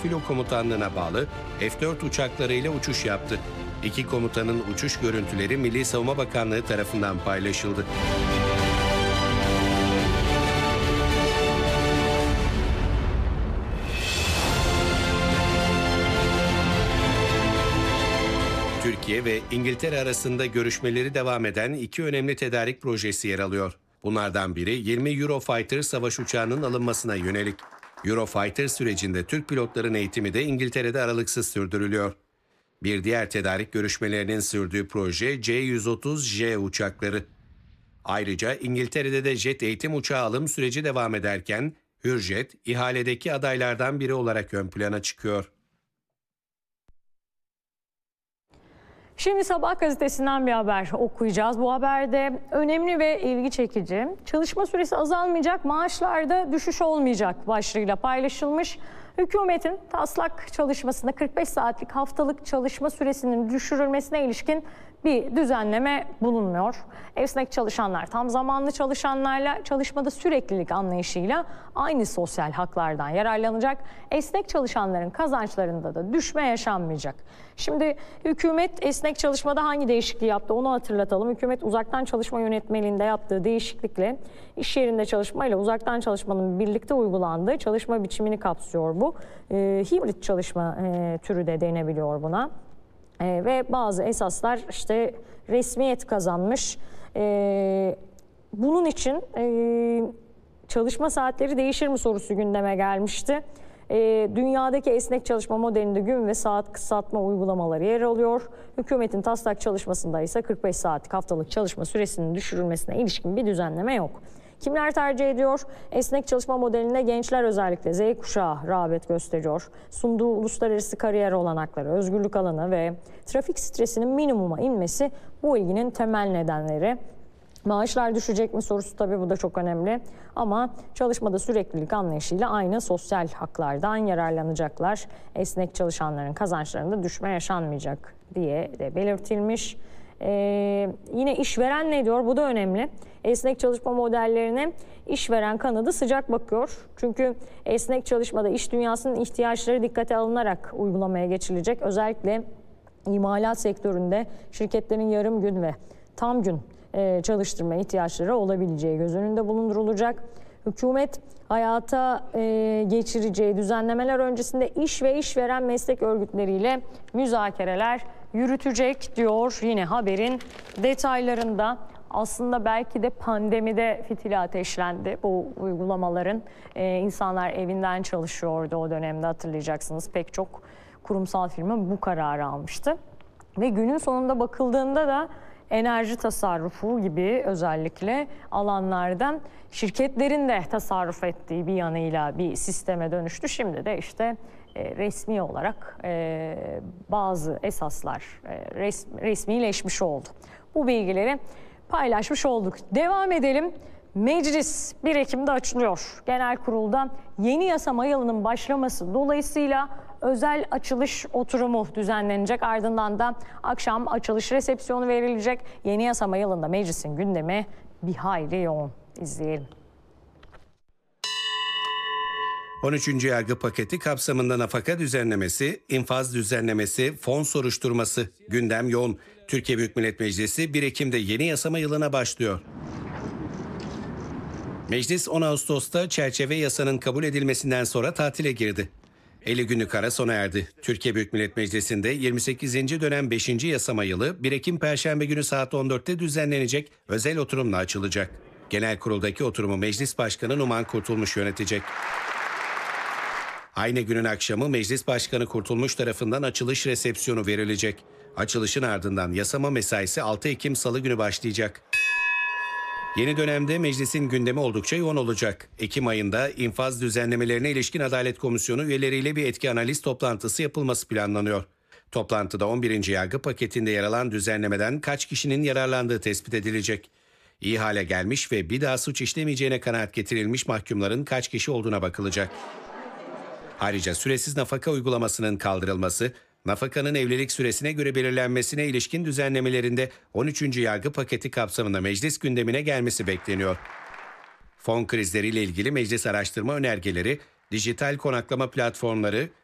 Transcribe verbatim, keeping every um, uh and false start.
Filo Komutanlığı'na bağlı F dört uçaklarıyla uçuş yaptı. İki komutanın uçuş görüntüleri Milli Savunma Bakanlığı tarafından paylaşıldı. Türkiye ve İngiltere arasında görüşmeleri devam eden iki önemli tedarik projesi yer alıyor. Bunlardan biri yirmi Eurofighter savaş uçağının alınmasına yönelik. Eurofighter sürecinde Türk pilotların eğitimi de İngiltere'de aralıksız sürdürülüyor. Bir diğer tedarik görüşmelerinin sürdüğü proje C yüz otuz J uçakları. Ayrıca İngiltere'de de jet eğitim uçağı alım süreci devam ederken Hürjet ihaledeki adaylardan biri olarak ön plana çıkıyor. Şimdi Sabah gazetesinden bir haber okuyacağız. Bu haberde önemli ve ilgi çekici. Çalışma süresi azalmayacak, maaşlarda düşüş olmayacak başlığıyla paylaşılmış. Hükümetin taslak çalışmasında kırk beş saatlik haftalık çalışma süresinin düşürülmesine ilişkin bir düzenleme bulunmuyor. Esnek çalışanlar tam zamanlı çalışanlarla çalışmada süreklilik anlayışıyla aynı sosyal haklardan yararlanacak. Esnek çalışanların kazançlarında da düşme yaşanmayacak. Şimdi hükümet esnek çalışmada hangi değişikliği yaptı onu hatırlatalım. Hükümet uzaktan çalışma yönetmeliğinde yaptığı değişiklikle iş yerinde çalışmayla uzaktan çalışmanın birlikte uygulandığı çalışma biçimini kapsıyor bu. E, hibrit çalışma e, türü de denebiliyor buna. E, ve bazı esaslar işte resmiyet kazanmış. E, bunun için e, çalışma saatleri değişir mi sorusu gündeme gelmişti. E, dünyadaki esnek çalışma modelinde gün ve saat kısaltma uygulamaları yer alıyor. Hükümetin taslak çalışmasında ise kırk beş saatlik haftalık çalışma süresinin düşürülmesine ilişkin bir düzenleme yok. Kimler tercih ediyor? Esnek çalışma modelinde gençler özellikle Z kuşağı rağbet gösteriyor. Sunduğu uluslararası kariyer olanakları, özgürlük alanı ve trafik stresinin minimuma inmesi bu ilginin temel nedenleri. Maaşlar düşecek mi sorusu tabii bu da çok önemli. Ama çalışmada süreklilik anlayışıyla aynı sosyal haklardan yararlanacaklar. Esnek çalışanların kazançlarında düşme yaşanmayacak diye de belirtilmiş. Ee, yine işveren ne diyor? Bu da önemli. Esnek çalışma modellerine işveren kanadı sıcak bakıyor. Çünkü esnek çalışmada iş dünyasının ihtiyaçları dikkate alınarak uygulamaya geçilecek. Özellikle imalat sektöründe şirketlerin yarım gün ve tam gün e, çalıştırma ihtiyaçları olabileceği göz önünde bulundurulacak. Hükümet hayata e, geçireceği düzenlemeler öncesinde iş ve işveren meslek örgütleriyle müzakereler yürütecek diyor yine haberin detaylarında. Aslında belki de pandemide fitili ateşlendi bu uygulamaların. Ee, insanlar evinden çalışıyordu o dönemde, hatırlayacaksınız. Pek çok kurumsal firma bu kararı almıştı. Ve günün sonunda bakıldığında da enerji tasarrufu gibi özellikle alanlardan şirketlerin de tasarruf ettiği bir yanıyla bir sisteme dönüştü. Şimdi de işte e, resmi olarak e, bazı esaslar e, res, resmileşmiş oldu. Bu bilgileri paylaşmış olduk. Devam edelim. Meclis bir Ekim'de açılıyor. Genel Kurul'da yeni yasama yılının başlaması dolayısıyla özel açılış oturumu düzenlenecek. Ardından da akşam açılış resepsiyonu verilecek. Yeni yasama yılında meclisin gündemi bir hayli yoğun. İzleyelim. on üçüncü yargı paketi kapsamında nafaka düzenlemesi, infaz düzenlemesi, fon soruşturması, gündem yoğun. Türkiye Büyük Millet Meclisi bir Ekim'de yeni yasama yılına başlıyor. Meclis on Ağustos'ta çerçeve yasanın kabul edilmesinden sonra tatile girdi. elli günlük ara sona erdi. Türkiye Büyük Millet Meclisi'nde yirmi sekizinci dönem beşinci yasama yılı bir Ekim Perşembe günü saat on dörtte düzenlenecek özel oturumla açılacak. Genel Kurul'daki oturumu Meclis Başkanı Numan Kurtulmuş yönetecek. Aynı günün akşamı Meclis Başkanı Kurtulmuş tarafından açılış resepsiyonu verilecek. Açılışın ardından yasama mesaisi altı Ekim Salı günü başlayacak. Yeni dönemde meclisin gündemi oldukça yoğun olacak. Ekim ayında infaz düzenlemelerine ilişkin Adalet Komisyonu üyeleriyle bir etki analiz toplantısı yapılması planlanıyor. Toplantıda on birinci yargı paketinde yer alan düzenlemeden kaç kişinin yararlandığı tespit edilecek. İyi hale gelmiş ve bir daha suç işlemeyeceğine kanaat getirilmiş mahkumların kaç kişi olduğuna bakılacak. Ayrıca süresiz nafaka uygulamasının kaldırılması, nafakanın evlilik süresine göre belirlenmesine ilişkin düzenlemelerinde on üçüncü yargı paketi kapsamında meclis gündemine gelmesi bekleniyor. Fon krizleriyle ilgili meclis araştırma önergeleri, dijital konaklama platformları,